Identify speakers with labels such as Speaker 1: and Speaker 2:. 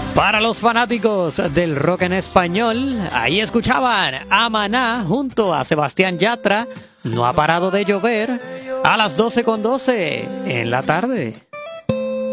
Speaker 1: Para los fanáticos del rock en español, ahí escuchaban a Maná junto a Sebastián Yatra. No ha parado de llover a las 12:12 en la tarde.